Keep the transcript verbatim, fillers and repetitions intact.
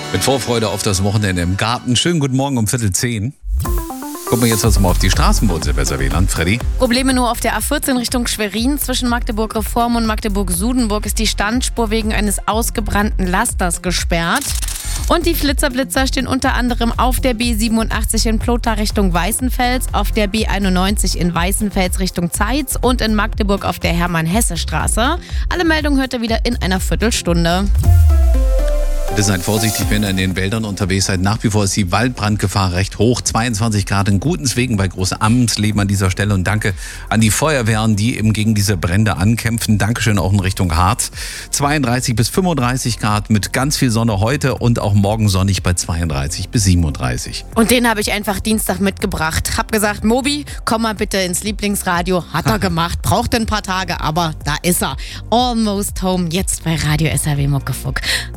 Mit Vorfreude auf das Wochenende im Garten. Schönen guten Morgen um Viertel zehn. Gucken wir jetzt also mal auf die Straßen bei uns, Silvester W L A N. Freddy? Probleme nur auf der A vierzehn Richtung Schwerin. Zwischen Magdeburg-Reform und Magdeburg-Sudenburg ist die Standspur wegen eines ausgebrannten Lasters gesperrt. Und die Flitzerblitzer stehen unter anderem auf der B siebenundachtzig in Plotha Richtung Weißenfels, auf der B einundneunzig in Weißenfels Richtung Zeitz und in Magdeburg auf der Hermann-Hesse-Straße. Alle Meldungen hört ihr wieder in einer Viertelstunde. Bitte seid vorsichtig, wenn ihr in den Wäldern unterwegs seid. Nach wie vor ist die Waldbrandgefahr recht hoch. zweiundzwanzig Grad in Gutenswegen bei Große Ammensleben an dieser Stelle. Und danke an die Feuerwehren, die eben gegen diese Brände ankämpfen. Dankeschön auch in Richtung Harz. zweiunddreißig bis fünfunddreißig Grad mit ganz viel Sonne heute und auch morgen sonnig bei zweiunddreißig bis siebenunddreißig. Und den habe ich einfach Dienstag mitgebracht. Hab gesagt, Mobi, komm mal bitte ins Lieblingsradio. Hat er gemacht, braucht ein paar Tage, aber da ist er. Almost Home, jetzt bei Radio S R W Muckefuck.